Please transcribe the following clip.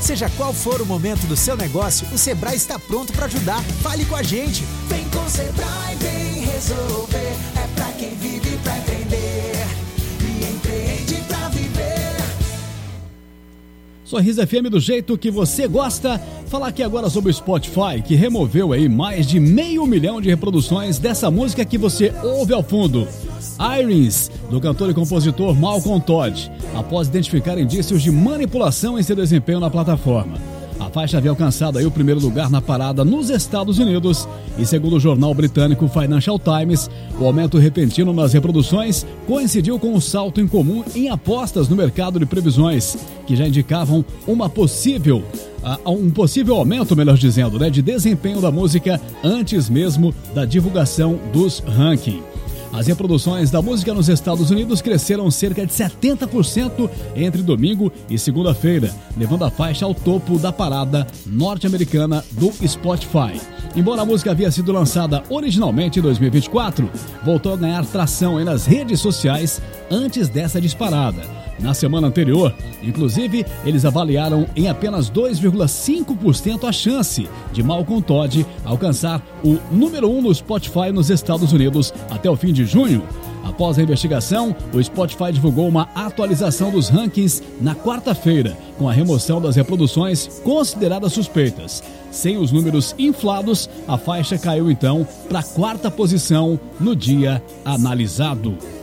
Seja qual for o momento do seu negócio, o Sebrae está pronto para ajudar. Fale com a gente. Vem com o Sebrae, vem resolver. É pra quem vive pra empreender e empreende pra viver. Sorriso FM do jeito que você gosta. Falar aqui agora sobre o Spotify, que removeu aí mais de 500 mil de reproduções dessa música que você ouve ao fundo. Irons, do cantor e compositor Malcolm Todd, após identificar indícios de manipulação em seu desempenho na plataforma. A faixa havia alcançado aí o primeiro lugar na parada nos Estados Unidos e, segundo o jornal britânico Financial Times, o aumento repentino nas reproduções coincidiu com um salto incomum em apostas no mercado de previsões, que já indicavam um possível aumento, melhor dizendo, de desempenho da música antes mesmo da divulgação dos rankings. As reproduções da música nos Estados Unidos cresceram cerca de 70% entre domingo e segunda-feira, levando a faixa ao topo da parada norte-americana do Spotify. Embora a música havia sido lançada originalmente em 2024, voltou a ganhar tração nas redes sociais antes dessa disparada. Na semana anterior, inclusive, eles avaliaram em apenas 2,5% a chance de Malcolm Todd alcançar o número 1 no Spotify nos Estados Unidos até o fim de junho. Após a investigação, o Spotify divulgou uma atualização dos rankings na quarta-feira, com a remoção das reproduções consideradas suspeitas. Sem os números inflados, a faixa caiu então para a 4ª posição no dia analisado.